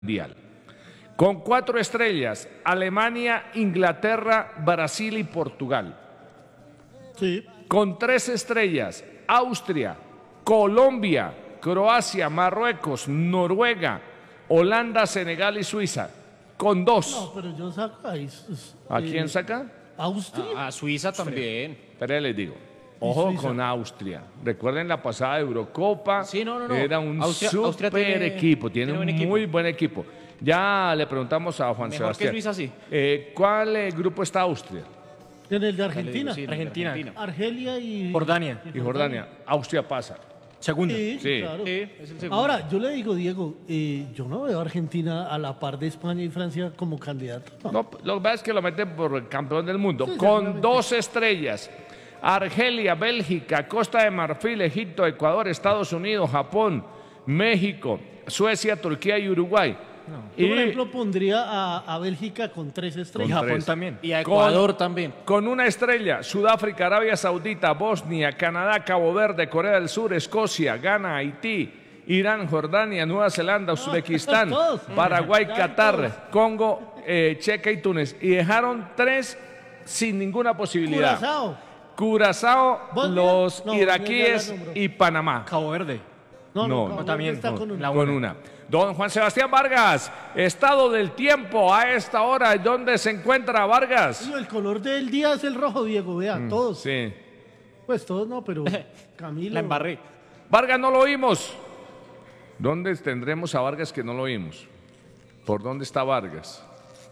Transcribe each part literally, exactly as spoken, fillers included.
Mundial. Con cuatro estrellas, Alemania, Inglaterra, Brasil y Portugal. Sí. Con tres estrellas, Austria, Colombia, Croacia, Marruecos, Noruega, Holanda, Senegal y Suiza. Con dos. No, pero yo saco ahí. ¿A eh, quién saca? Austria. A, a Suiza también. Pero les digo, ojo Suiza. con Austria. Recuerden la pasada Eurocopa. Sí, no, no, no. Era un Austria- super Austria tiene- equipo. Tiene, tiene un buen equipo. muy buen equipo. Ya le preguntamos a Juan Mejor que Sebastián. Suiza, sí. Eh, ¿Cuál eh, grupo está Austria En el de Argentina. Sí, Argentina. Argelia y Jordania. y Jordania? Austria pasa. Segundo. Sí, Sí. claro. Sí, es el segundo. Ahora, yo le digo, Diego, eh, yo no veo a Argentina a la par de España y Francia como candidato. No. No, lo que pasa es que lo meten por el campeón del mundo. Sí, Con seguramente. dos estrellas. Argelia, Bélgica, Costa de Marfil, Egipto, Ecuador, Estados Unidos, Japón, México, Suecia, Turquía y Uruguay. Yo, Y por ejemplo, pondría a, a Bélgica con tres Y estrellas. Japón tres. también. Y a Ecuador también. con una estrella, Sudáfrica, Arabia Saudita, Bosnia, Canadá, Cabo Verde, Corea del Sur, Escocia, Ghana, Haití, Irán, Jordania, Nueva Zelanda, Uzbekistán, todos. Paraguay, Ya, Qatar, todos. Congo, eh, Checa y Túnez. Y dejaron tres sin ninguna posibilidad. Curazao. Curazao, ¿Bosnia? los No, Bosnia ya iraquíes la nombró. y Panamá. Cabo Verde. No, no, No, Cabo no, también, Verde está no, con una. la Con una. Don Juan Sebastián Vargas, estado del tiempo a esta hora. ¿Dónde se encuentra Vargas? Digo, el color del día es el rojo, Diego, vea, todos. Mm, Sí. Pues todos no, pero Camilo. La embarré. Vargas no lo oímos. ¿Dónde tendremos a Vargas que no lo oímos? ¿Por dónde está Vargas?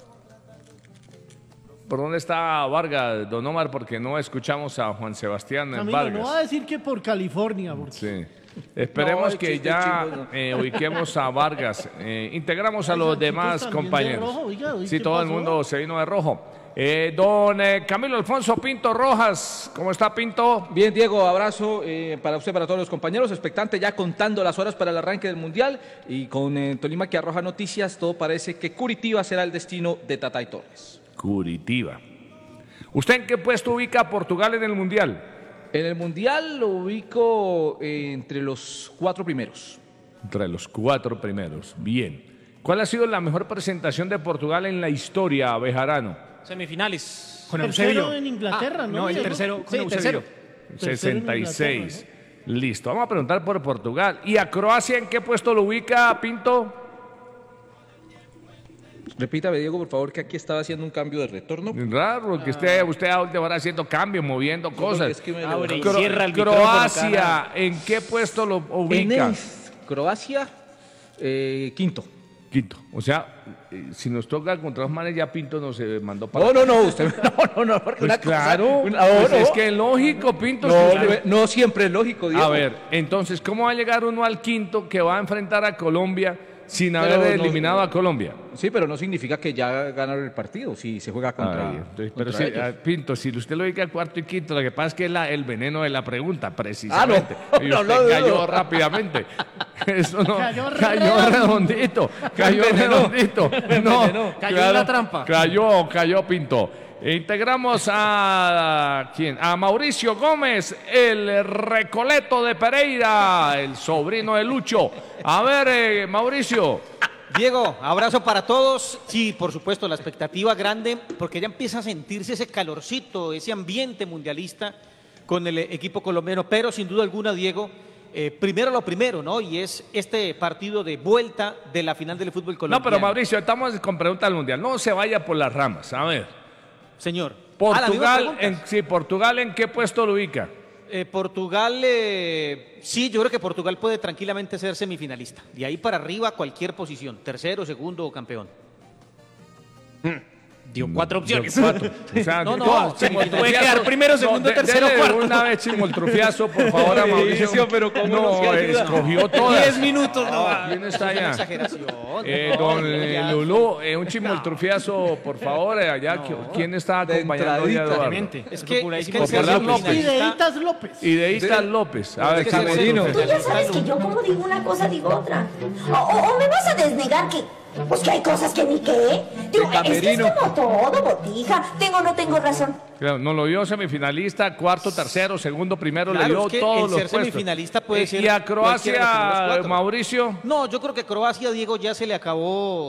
¿Por dónde está Vargas, don Omar? Porque no escuchamos a Juan Sebastián Camilo, Vargas. no va a decir que por California, porque Sí. Esperemos No, que chiste ya chimbo, no. eh, ubiquemos a Vargas. Eh, integramos a Ay, los Sanchitos demás también de compañeros. rojo, oiga, oiga, Sí, ¿qué todo el pasó? mundo se vino de rojo. Eh, don eh, Camilo Alfonso Pinto Rojas, ¿cómo está Pinto? Bien, Diego, abrazo eh, para usted, para todos los compañeros. Expectante ya contando las horas para el arranque del Mundial. Y con eh, Tolima que arroja noticias, todo parece que Curitiba será el destino de Tatay Torres. Curitiba. ¿Usted en qué puesto ubica a Portugal en el Mundial? En el Mundial lo ubico eh, entre los cuatro primeros. Entre los cuatro primeros. Bien. ¿Cuál ha sido la mejor presentación de Portugal en la historia, Bejarano? Semifinales. Con tercero Eusebio. en Inglaterra, Ah, ¿no? no, el Diego? tercero con Sí, Eusebio. tercero. Tercero en sesenta y seis. Inglaterra, Listo. Vamos a preguntar por Portugal. ¿Y a Croacia en qué puesto lo ubica, Pinto? Repítame, Diego, por favor, que aquí estaba haciendo un cambio de retorno. Raro que usted, usted a última hora haciendo cambios, moviendo cosas. es que me Abre y Cro- cierra el micrófono, Croacia, cara. ¿en qué puesto lo En ubica? el Croacia, eh, quinto. Quinto. O sea, eh, si nos toca contra los manes, ya Pinto nos eh, mandó para. No, no, no, usted, no, no, no, porque Pues una cosa- claro, una- pues no, es no. que es lógico, Pinto. No, si no, usted- no siempre es lógico, Diego. A ver, entonces, ¿cómo va a llegar uno al quinto que va a enfrentar a Colombia sin Pero haber no- eliminado a Colombia? Sí, pero no significa que ya ganaron el partido, si se juega contra, Ay, entonces, pero contra sí, ellos. ah, Pinto, si usted lo ubica cuarto y quinto, lo que pasa es que es la- el veneno de la pregunta, precisamente. Ah, no, y no usted lo dudo. cayó rápidamente. Eso no, Cayó cayó, redondo. redondito, cayó redondito. No, Cayó en la trampa. Cayó, cayó Pinto. E integramos a ¿quién? A Mauricio Gómez, el Recoleto de Pereira, el sobrino de Lucho. A ver, eh, Mauricio. Diego, abrazo para todos. Sí, por supuesto, la expectativa grande, porque ya empieza a sentirse ese calorcito, ese ambiente mundialista con el eh, equipo colombiano. Pero sin duda alguna, Diego, eh, primero lo primero, ¿no? Y es este partido de vuelta de la final del fútbol colombiano. No, pero Mauricio, estamos con pregunta del Mundial. No se vaya por las ramas. A ver. Señor. Ah, ¿la misma Portugal, pregunta? en, sí, Portugal, ¿en qué puesto lo ubica? Eh, Portugal, eh, sí, yo creo que Portugal puede tranquilamente ser semifinalista. De ahí para arriba, cualquier posición, tercero, segundo o campeón. Dio cuatro opciones. Yo cuatro. O sea, No, no, no, se Chimoltrufiazo. puede quedar primero, segundo, de- tercero, dele cuarto. una vez Chimoltrufiazo, por favor, a Mauricio. Mauricio, pero ¿cómo no, no se ayuda? escogió todas. Diez minutos, no. ¿Quién está Es una allá? exageración. Eh, No, don eh, ya. Lulú, eh, un Chimoltrufiazo, por favor, eh, allá. ¿Quién está de acompañando a entradita. Eduardo? Obviamente. Es que, es que Populadísimo. el ser Popular López. Ideitas López. Y de ahí está López. A ver, Camerino. Chimoltrufiazo. Tú ya sabes que yo como digo una cosa, digo otra. O, o- o me vas a desnegar que Pues que hay cosas que ni qué. Digo, es, que es camerino. como todo, botija. Tengo o no tengo razón. Claro, no lo vio semifinalista, cuarto, tercero, segundo, primero, Claro, le dio es que todos el los ser puestos. semifinalista puede Eh, ser ¿Y a cualquiera de los primeros Croacia, cuatro. Mauricio? No, yo creo que Croacia, Diego, ya se le acabó